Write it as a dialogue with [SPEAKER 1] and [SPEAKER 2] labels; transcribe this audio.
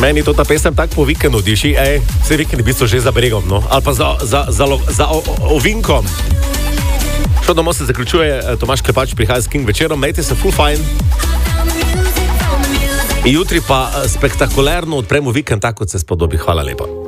[SPEAKER 1] Meni to ta pesem tako po vikendu diši, vse vikendi v bistvu že za bregom, no? Ali pa za ovinkom. Šo domov se zaključuje, Tomaž Klepač prihaja s King večerom, mejte se full fine. Jutri pa spektakularno odpremo vikend, tako kot se spodobi. Hvala lepa.